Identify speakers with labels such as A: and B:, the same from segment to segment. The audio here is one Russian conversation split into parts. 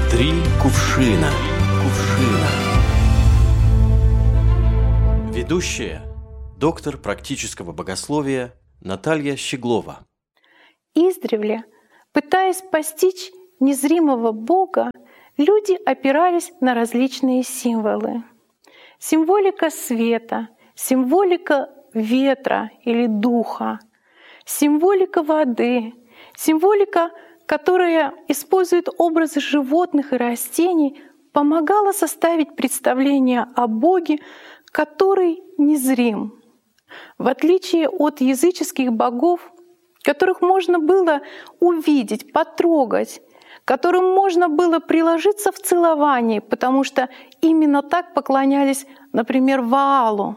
A: Три кувшина. Ведущая, доктор практического богословия Наталья Щеглова.
B: Издревле, пытаясь постичь незримого Бога, люди опирались на различные символы. Символика света, символика ветра или духа, символика воды, символика, которая использует образы животных и растений, помогала составить представление о Боге, который незрим. В отличие от языческих богов, которых можно было увидеть, потрогать, которым можно было приложиться в целовании, потому что именно так поклонялись, например, Ваалу.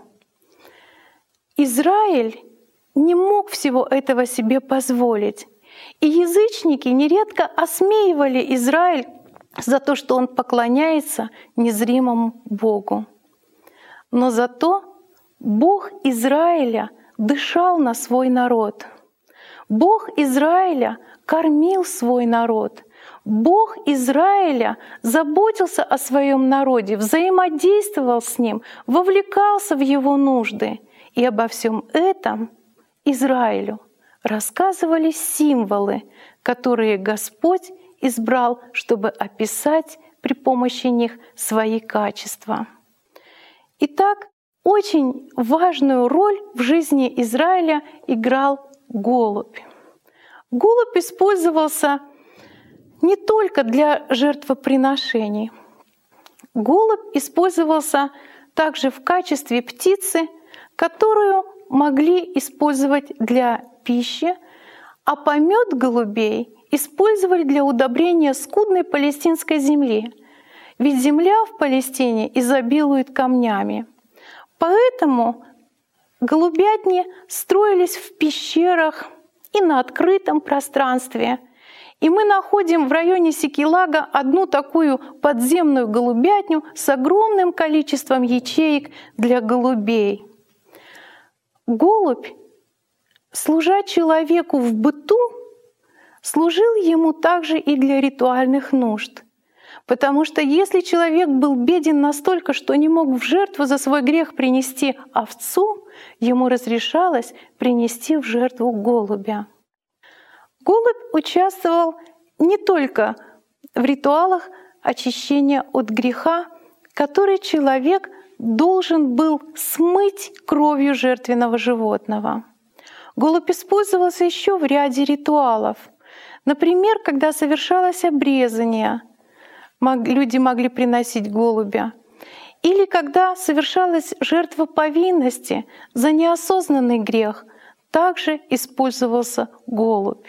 B: Израиль не мог всего этого себе позволить. И язычники нередко осмеивали Израиль за то, что он поклоняется незримому Богу. Но зато Бог Израиля дышал на свой народ. Бог Израиля кормил свой народ. Бог Израиля заботился о своем народе, взаимодействовал с ним, вовлекался в его нужды. И обо всем этом Израилю рассказывали символы, которые Господь избрал, чтобы описать при помощи них свои качества. Итак, очень важную роль в жизни Израиля играл голубь. Голубь использовался не только для жертвоприношений. Голубь использовался также в качестве птицы, которую могли использовать для пищи, а помет голубей использовали для удобрения скудной палестинской земли. Ведь земля в Палестине изобилует камнями. Поэтому голубятни строились в пещерах и на открытом пространстве. И мы находим в районе Сикилага одну такую подземную голубятню с огромным количеством ячеек для голубей. Голубь, служа человеку в быту, служил ему также и для ритуальных нужд. Потому что если человек был беден настолько, что не мог в жертву за свой грех принести овцу, ему разрешалось принести в жертву голубя. Голубь участвовал не только в ритуалах очищения от греха, который человек должен был смыть кровью жертвенного животного. Голубь использовался еще в ряде ритуалов. Например, когда совершалось обрезание, люди могли приносить голубя. Или когда совершалась жертва повинности за неосознанный грех, также использовался голубь.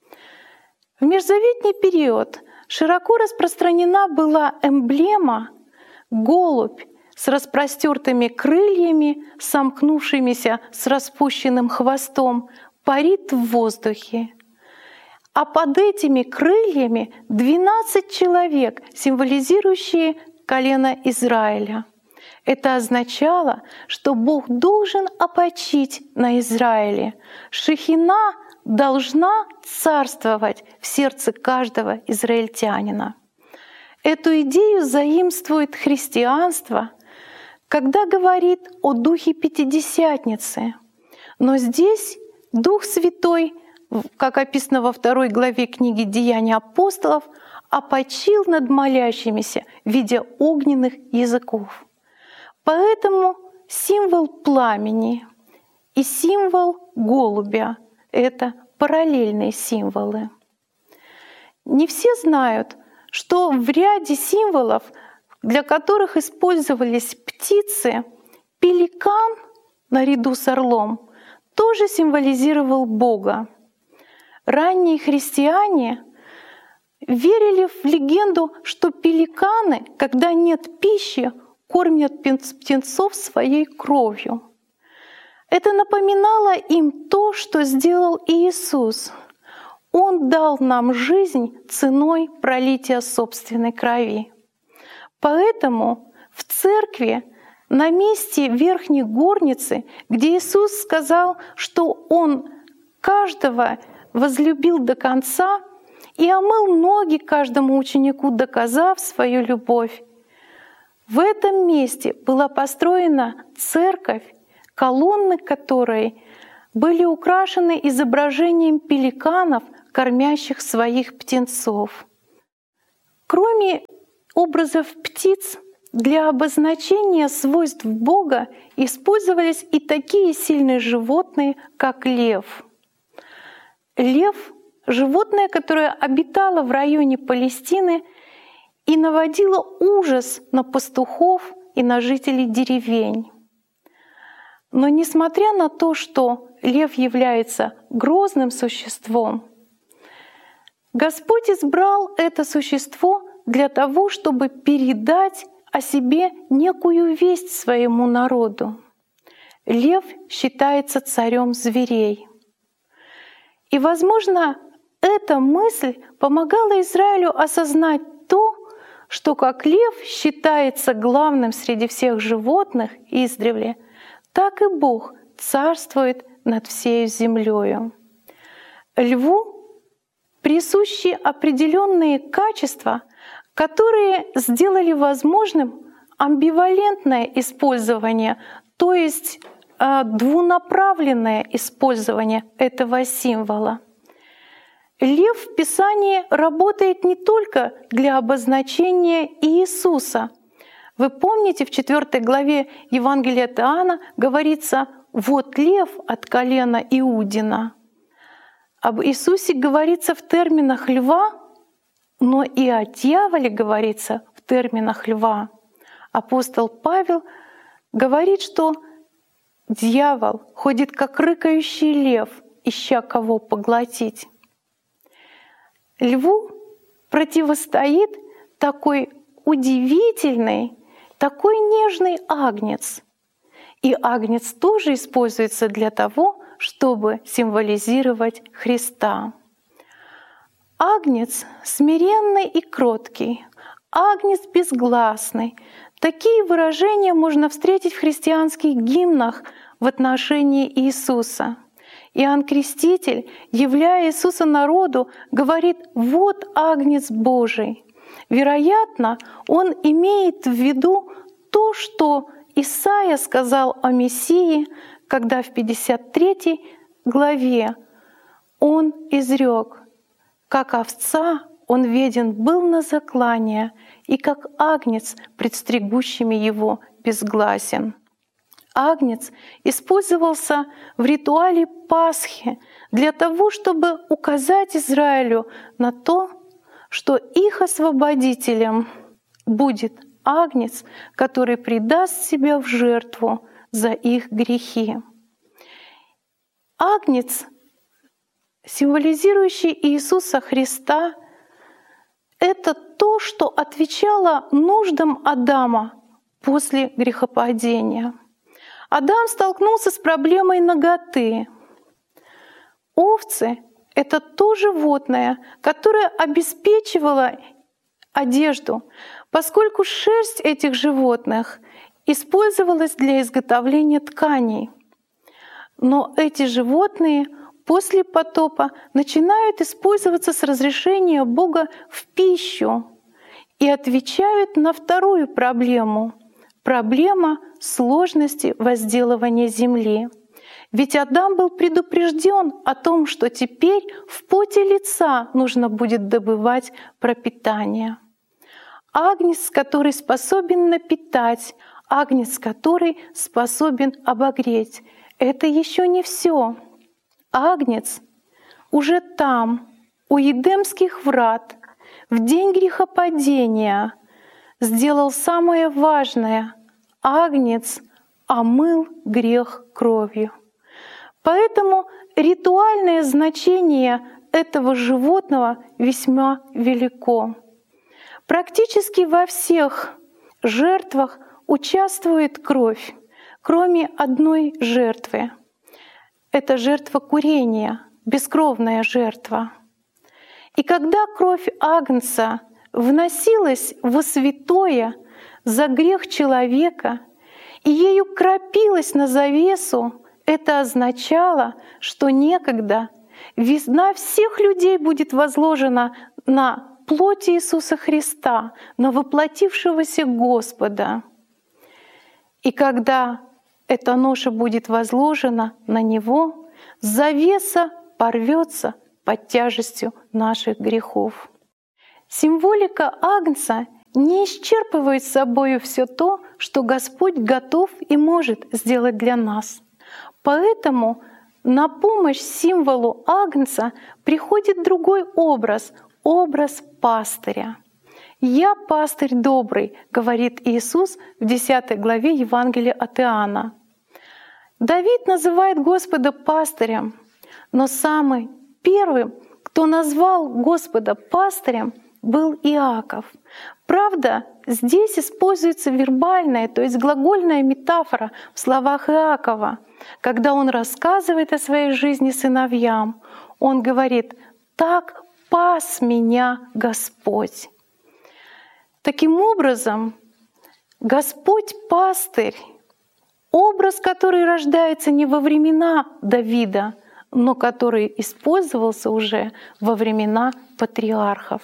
B: В межзаветний период широко распространена была эмблема голубь с распростертыми крыльями, сомкнувшимися с распущенным хвостом, парит в воздухе. А под этими крыльями 12 человек, символизирующие колено Израиля. Это означало, что Бог должен опочить на Израиле. Шехина должна царствовать в сердце каждого израильтянина. Эту идею заимствует христианство, когда говорит о Духе Пятидесятницы. Но здесь Дух Святой, как описано во 2 главе книги «Деяния апостолов», опочил над молящимися в виде огненных языков. Поэтому символ пламени и символ голубя — это параллельные символы. Не все знают, что в ряде символов, для которых использовались птицы, пеликан наряду с орлом тоже символизировал Бога. Ранние христиане верили в легенду, что пеликаны, когда нет пищи, кормят птенцов своей кровью. Это напоминало им то, что сделал Иисус. Он дал нам жизнь ценой пролития собственной крови. Поэтому в церкви на месте верхней горницы, где Иисус сказал, что Он каждого возлюбил до конца, и омыл ноги каждому ученику, доказав свою любовь. В этом месте была построена церковь, колонны которой были украшены изображением пеликанов, кормящих своих птенцов. Кроме образов птиц, для обозначения свойств Бога использовались и такие сильные животные, как лев. Лев — животное, которое обитало в районе Палестины и наводило ужас на пастухов и на жителей деревень. Но несмотря на то, что лев является грозным существом, Господь избрал это существо для того, чтобы передать о себе некую весть своему народу. Лев считается царем зверей. И, возможно, эта мысль помогала Израилю осознать то, что как лев считается главным среди всех животных издревле, так и Бог царствует над всей землею. Льву присущи определенные качества, которые сделали возможным амбивалентное использование, то есть двунаправленное использование этого символа. Лев в Писании работает не только для обозначения Иисуса. Вы помните, в 4 главе Евангелия от Иоанна говорится «Вот лев от колена Иудина». Об Иисусе говорится в терминах льва, но и о дьяволе говорится в терминах льва. Апостол Павел говорит, что дьявол ходит как рыкающий лев, ища кого поглотить. Льву противостоит такой удивительный, такой нежный агнец. И агнец тоже используется для того, чтобы символизировать Христа. Агнец смиренный и кроткий, агнец безгласный. Такие выражения можно встретить в христианских гимнах в отношении Иисуса. Иоанн Креститель, являя Иисуса народу, говорит: «Вот агнец Божий». Вероятно, он имеет в виду то, что Исаия сказал о Мессии, когда в 53 главе он изрек: «Как овца он веден был на заклание, и как агнец пред стригущими его безгласен». Агнец использовался в ритуале Пасхи для того, чтобы указать Израилю на то, что их освободителем будет агнец, который предаст себя в жертву за их грехи. Агнец, символизирующий Иисуса Христа, это то, что отвечало нуждам Адама после грехопадения. Адам столкнулся с проблемой наготы. Овцы — это то животное, которое обеспечивало одежду, поскольку шерсть этих животных использовалась для изготовления тканей. Но эти животные после потопа начинают использоваться с разрешения Бога в пищу и отвечают на вторую проблему — проблема сложности возделывания земли. Ведь Адам был предупрежден о том, что теперь в поте лица нужно будет добывать пропитание. Агнец, который способен напитать, агнец, который способен обогреть — это еще не все. Агнец уже там, у Едемских врат, в день грехопадения, сделал самое важное — агнец омыл грех кровью. Поэтому ритуальное значение этого животного весьма велико. Практически во всех жертвах участвует кровь, кроме одной жертвы. Это жертва курения, бескровная жертва. И когда кровь агнца вносилась во святое за грех человека и ею кропилась на завесу, это означало, что некогда вина всех людей будет возложена на плоть Иисуса Христа, на воплотившегося Господа. И когда эта ноша будет возложена на Него, завеса порвется под тяжестью наших грехов. Символика Агнца не исчерпывает собою все то, что Господь готов и может сделать для нас. Поэтому на помощь символу Агнца приходит другой образ — образ пастыря. «Я пастырь добрый», — говорит Иисус в 10 главе Евангелия от Иоанна. Давид называет Господа пастырем, но самый первым, кто назвал Господа пастырем, был Иаков. Правда, здесь используется вербальная, то есть глагольная метафора в словах Иакова. Когда он рассказывает о своей жизни сыновьям, он говорит: «Так пас меня Господь». Таким образом, Господь пастырь — образ, который рождается не во времена Давида, но который использовался уже во времена патриархов.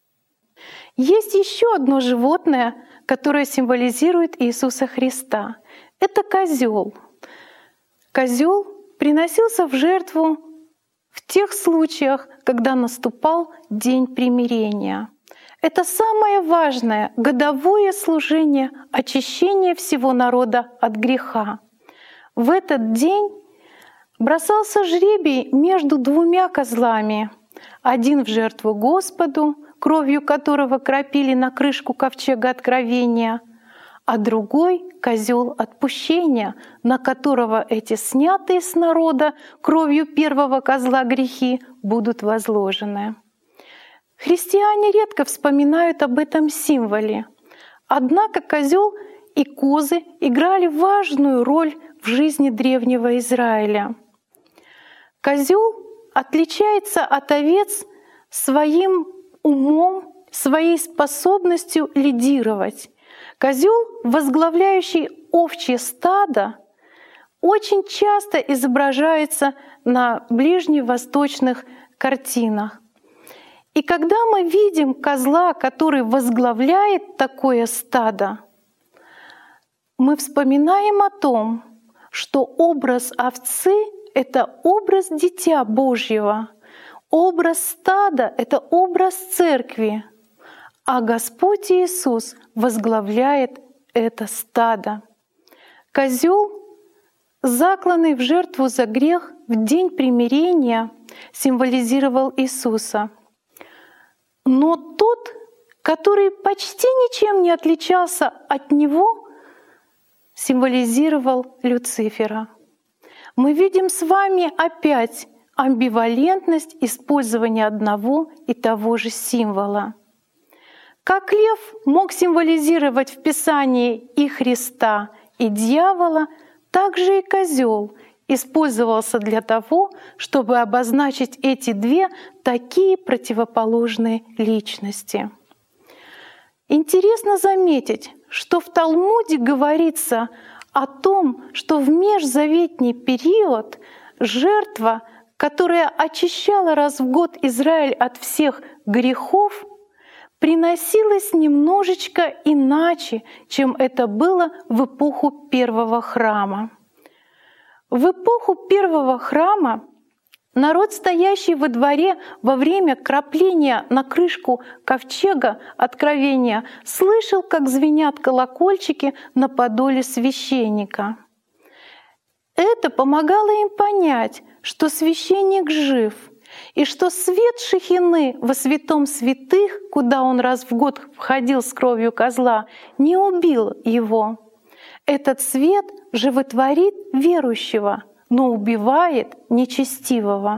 B: Есть еще одно животное, которое символизирует Иисуса Христа. Это козел. Козел приносился в жертву в тех случаях, когда наступал День примирения. Это самое важное годовое служение очищения всего народа от греха. В этот день бросался жребий между двумя козлами. Один в жертву Господу, кровью которого кропили на крышку ковчега откровения, а другой — козел отпущения, на которого эти снятые с народа кровью первого козла грехи будут возложены. Христиане редко вспоминают об этом символе. Однако козел и козы играли важную роль в жизни древнего Израиля. Козел отличается от овец своим умом, своей способностью лидировать. Козел, возглавляющий овчье стадо, очень часто изображается на ближневосточных картинах. И когда мы видим козла, который возглавляет такое стадо, мы вспоминаем о том, что образ овцы — это образ Дитя Божьего, образ стада — это образ церкви, а Господь Иисус возглавляет это стадо. Козел, закланный в жертву за грех в день примирения, символизировал Иисуса. Но тот, который почти ничем не отличался от Него, символизировал Люцифера. Мы видим с вами опять амбивалентность использования одного и того же символа. Как лев мог символизировать в Писании и Христа, и дьявола, так же и козел использовался для того, чтобы обозначить эти две такие противоположные личности. Интересно заметить, что в Талмуде говорится о том, что в межзаветний период жертва, которая очищала раз в год Израиль от всех грехов, приносилась немножечко иначе, чем это было в эпоху первого храма. В эпоху первого храма народ, стоящий во дворе во время крапления на крышку ковчега откровения, слышал, как звенят колокольчики на подоле священника. Это помогало им понять, что священник жив, и что свет шехины во святом святых, куда он раз в год входил с кровью козла, не убил его. Этот свет животворит верующего, но убивает нечестивого.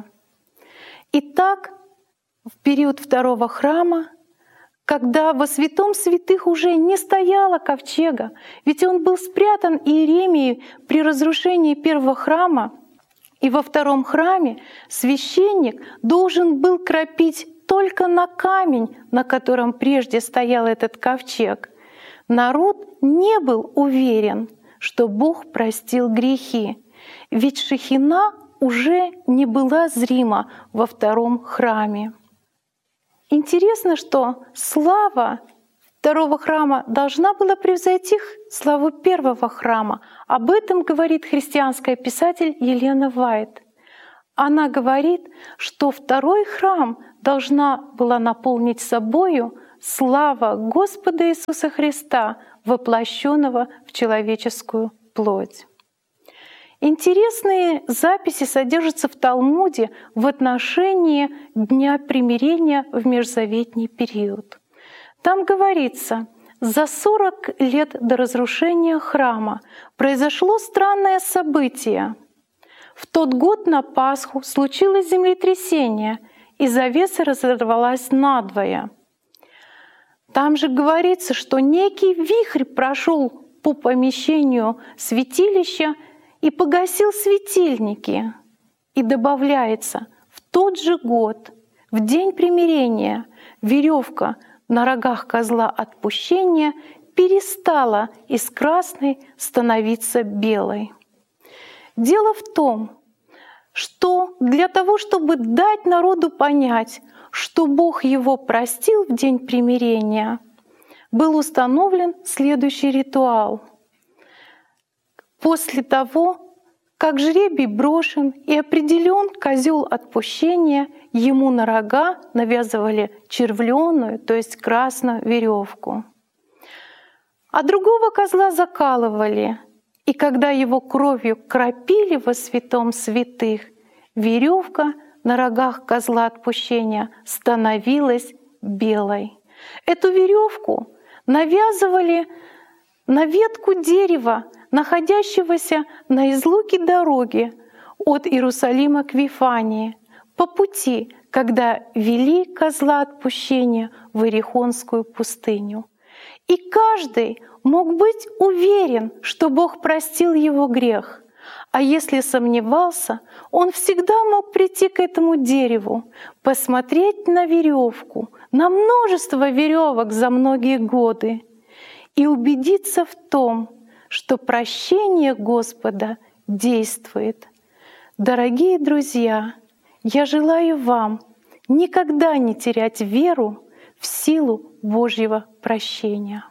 B: Итак, в период второго храма, когда во святом святых уже не стояло ковчега, ведь он был спрятан Иеремией при разрушении первого храма, и во втором храме священник должен был кропить только на камень, на котором прежде стоял этот ковчег. Народ не был уверен, что Бог простил грехи, ведь шехина уже не была зрима во втором храме. Интересно, что слава второго храма должна была превзойти славу первого храма. Об этом говорит христианская писатель Елена Вайт. Она говорит, что второй храм должна была наполнить собою слава Господа Иисуса Христа, воплощенного в человеческую плоть. Интересные записи содержатся в Талмуде в отношении Дня примирения в межзаветний период. Там говорится, за 40 лет до разрушения храма произошло странное событие. В тот год на Пасху случилось землетрясение, и завеса разорвалась надвое. Там же говорится, что некий вихрь прошел по помещению святилища и погасил светильники. И добавляется, в тот же год, в день примирения, веревка на рогах козла отпущения перестала из красной становиться белой. Дело в том, что для того, чтобы дать народу понять, что Бог его простил в день примирения, был установлен следующий ритуал. После того, как жребий брошен и определен козел отпущения, ему на рога навязывали червленую, то есть красную веревку. А другого козла закалывали, и когда его кровью кропили во святом святых, веревка на рогах козла отпущения становилась белой. Эту веревку навязывали на ветку дерева, находящегося на излуке дороги от Иерусалима к Вифании, по пути, когда вели козла отпущения в Иерихонскую пустыню. И каждый мог быть уверен, что Бог простил его грех. А если сомневался, он всегда мог прийти к этому дереву, посмотреть на веревку, на множество веревок за многие годы и убедиться в том, что прощение Господа действует. Дорогие друзья, я желаю вам никогда не терять веру в силу Божьего прощения.